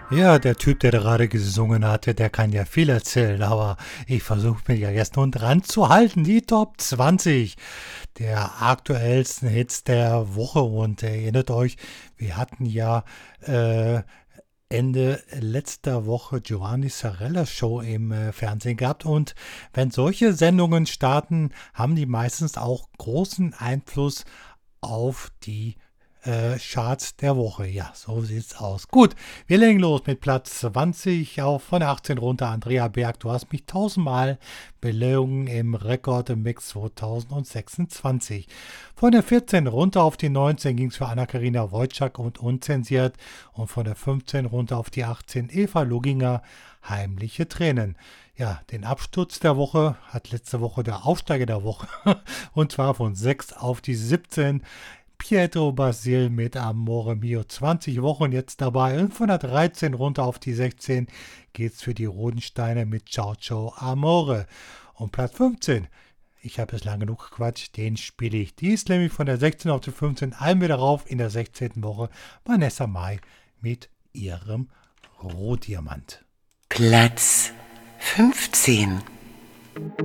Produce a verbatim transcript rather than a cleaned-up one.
Ja, der Typ, der gerade gesungen hatte, der kann ja viel erzählen, aber ich versuche mich ja jetzt nun dran zu halten. Die Top zwanzig der aktuellsten Hits der Woche. Und erinnert euch, wir hatten ja äh, Ende letzter Woche Giovanni Zarella Show im äh, Fernsehen gehabt. Und wenn solche Sendungen starten, haben die meistens auch großen Einfluss auf die äh, Charts der Woche. Ja, so sieht's aus. Gut, wir legen los mit Platz zwanzig, auf von der achtzehn runter. Andrea Berg, du hast mich tausendmal belogen im Rekordmix zweitausendsechsundzwanzig. Von der vierzehn runter auf die neunzehn ging es für Anna-Karina Wojcik und Unzensiert. Und von der fünfzehn runter auf die achtzehn Eva Luginger, Heimliche Tränen. Ja, den Absturz der Woche hat letzte Woche der Aufsteiger der Woche. Und zwar von sechs auf die siebzehn. Pietro Basil mit Amore Mio, zwanzig Wochen jetzt dabei. Und von der dreizehn runter auf die sechzehn geht's für die Rodensteine mit Ciao Ciao Amore. Und Platz fünfzehn, ich habe jetzt lang genug gequatscht, den spiele ich. Die ist nämlich von der sechzehn auf die fünfzehn, einmal wieder rauf in der sechzehnten Woche. Vanessa Mai mit ihrem Rohdiamant. Platz fünfzehn.